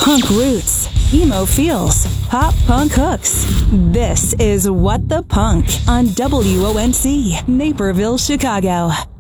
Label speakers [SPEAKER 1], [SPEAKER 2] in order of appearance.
[SPEAKER 1] punk roots, emo feels, pop punk hooks. This is What the Punk on WONC, Naperville, Chicago.